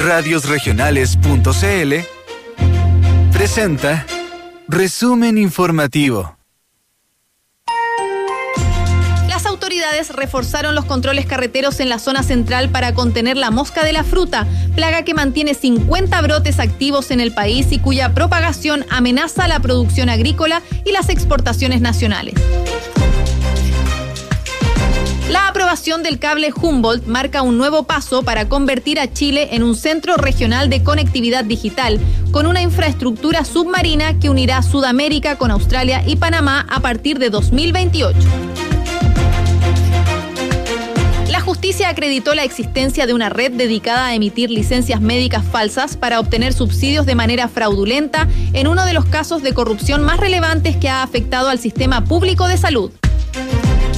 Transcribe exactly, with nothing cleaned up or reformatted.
radios regionales punto c l presenta Resumen Informativo. Las autoridades reforzaron los controles carreteros en la zona central para contener la mosca de la fruta, plaga que mantiene cincuenta brotes activos en el país y cuya propagación amenaza la producción agrícola y las exportaciones nacionales. La aprobación del cable Humboldt marca un nuevo paso para convertir a Chile en un centro regional de conectividad digital, con una infraestructura submarina que unirá Sudamérica con Australia y Panamá a partir de dos mil veintiocho. La justicia acreditó la existencia de una red dedicada a emitir licencias médicas falsas para obtener subsidios de manera fraudulenta en uno de los casos de corrupción más relevantes que ha afectado al sistema público de salud.